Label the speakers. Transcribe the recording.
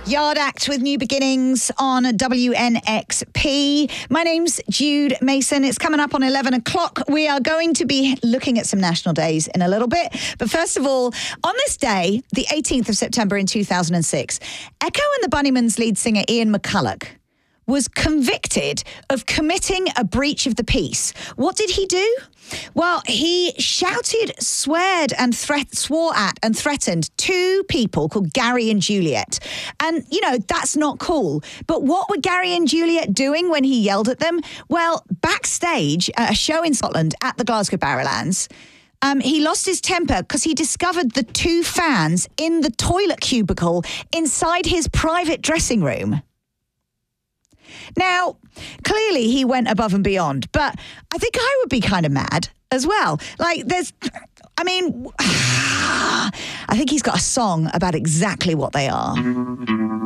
Speaker 1: Yard Act with New Beginnings on WNXP. My name's Jude Mason. It's coming up on 11 o'clock. We are going to be looking at some national days in a little bit. But first of all, on this day, the 18th of September in 2006, Echo and the Bunnymen's lead singer Ian McCulloch was convicted of committing a breach of the peace. What did he do? Well, he shouted, swore at and threatened two people called Gary and Juliet. And, you know, that's not cool. But what were Gary and Juliet doing when he yelled at them? Well, backstage at a show in Scotland at the Glasgow Barrowlands, he lost his temper because he discovered the two fans in the toilet cubicle inside his private dressing room. Now, clearly he went above and beyond, but I think I would be kind of mad as well. Like, I think he's got a song about exactly what they are.